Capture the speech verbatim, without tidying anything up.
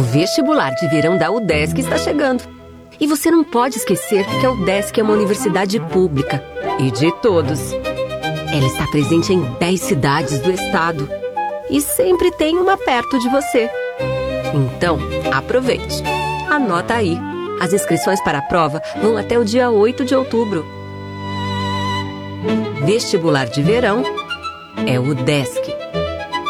vestibular de verão da UDESC está chegando. E você não pode esquecer que a UDESC é uma universidade pública e de todos. Ela está presente em dez cidades do estado e sempre tem uma perto de você. Então, aproveite. Anota aí. As inscrições para a prova vão até o dia oito de outubro. Vestibular de verão é UDESC.